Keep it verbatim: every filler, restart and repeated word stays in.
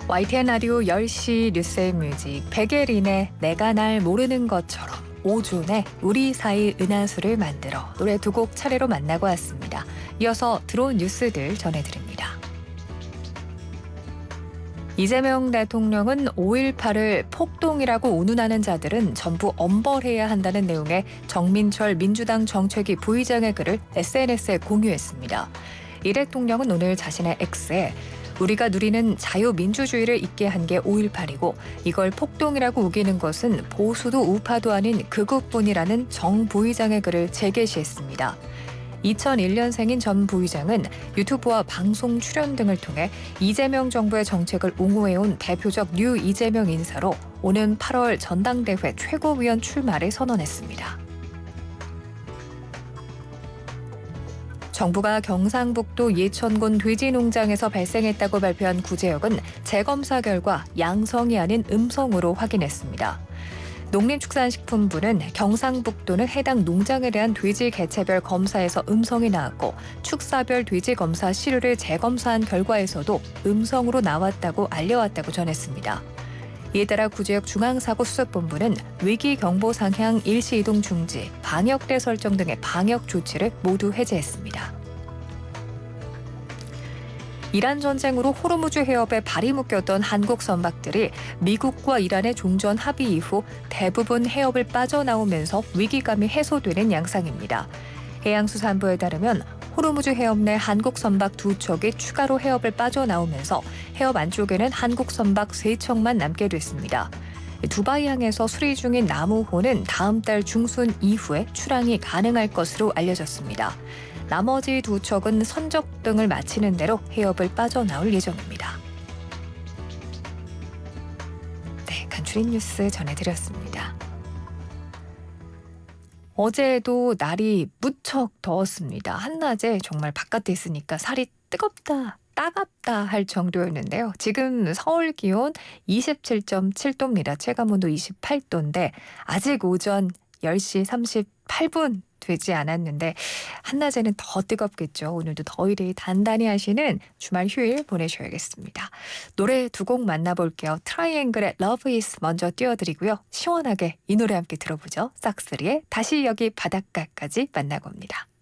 와이티엔 라디오 열 시 뉴스앤뮤직 백예린의 내가 날 모르는 것처럼 오존의 우리 사이 은하수를 만들어 노래 두 곡 차례로 만나고 왔습니다. 이어서 들어온 뉴스들 전해드립니다. 이재명 대통령은 오일팔을 폭동이라고 운운하는 자들은 전부 엄벌해야 한다는 내용의 정민철 민주당 정책위 부의장의 글을 에스엔에스에 공유했습니다. 이 대통령은 오늘 자신의 X에 우리가 누리는 자유민주주의를 잊게 한 게 오일팔이고 이걸 폭동이라고 우기는 것은 보수도 우파도 아닌 극우뿐이라는 정 부의장의 글을 재게시했습니다. 이천일 년생인 전 부의장은 유튜브와 방송 출연 등을 통해 이재명 정부의 정책을 옹호해온 대표적 뉴 이재명 인사로 오는 팔월 전당대회 최고위원 출마를 선언했습니다. 정부가 경상북도 예천군 돼지농장에서 발생했다고 발표한 구제역은 재검사 결과 양성이 아닌 음성으로 확인했습니다. 농림축산식품부는 경상북도는 해당 농장에 대한 돼지 개체별 검사에서 음성이 나왔고 축사별 돼지 검사 시료를 재검사한 결과에서도 음성으로 나왔다고 알려왔다고 전했습니다. 이에 따라 구제역 중앙사고수습본부는 위기경보 상향 일시 이동 중지, 방역대 설정 등의 방역 조치를 모두 해제했습니다. 이란 전쟁으로 호르무즈 해협에 발이 묶였던 한국 선박들이 미국과 이란의 종전 합의 이후 대부분 해협을 빠져나오면서 위기감이 해소되는 양상입니다. 해양수산부에 따르면 호르무즈 해협 내 한국 선박 두 척이 추가로 해협을 빠져나오면서 해협 안쪽에는 한국 선박 세 척만 남게 됐습니다. 두바이항에서 수리 중인 나무호는 다음 달 중순 이후에 출항이 가능할 것으로 알려졌습니다. 나머지 두 척은 선적 등을 마치는 대로 해협을 빠져나올 예정입니다. 네, 간추린 뉴스 전해드렸습니다. 어제도 날이 무척 더웠습니다. 한낮에 정말 바깥에 있으니까 살이 뜨겁다, 따갑다 할 정도였는데요. 지금 서울 기온 이십칠 점 칠 도입니다. 체감온도 이십팔 도인데 아직 오전 열 시 삼십팔 분 되지 않았는데 한낮에는 더 뜨겁겠죠. 오늘도 더위를 단단히 하시는 주말 휴일 보내셔야겠습니다. 노래 두 곡 만나볼게요. 트라이앵글의 Love Is 먼저 띄워드리고요. 시원하게 이 노래 함께 들어보죠. 싹스리의 다시 여기 바닷가까지 만나봅니다.